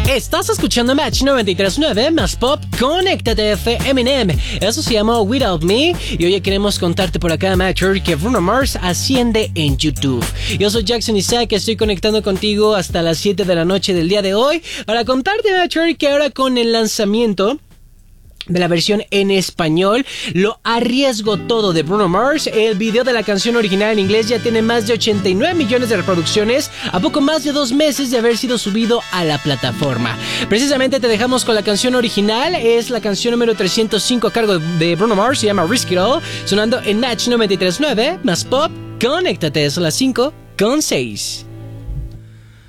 Estás escuchando Match 93.9 más Pop, conéctate F Eminem. Eso se llama Without Me. Y hoy queremos contarte por acá, Matcher, que Bruno Mars asciende en YouTube. Yo soy Jackson Isaac, estoy conectando contigo hasta las 7 de la noche del día de hoy para contarte, Matcher, que ahora con el lanzamiento de la versión en español, Lo Arriesgo Todo de Bruno Mars, el video de la canción original en inglés ya tiene más de 89 millones de reproducciones a poco más de 2 meses de haber sido subido a la plataforma. Precisamente te dejamos con la canción original, es la canción número 305 a cargo de Bruno Mars, se llama Risk It All, sonando en Match 93.9 más Pop, conéctate, son las 5:06.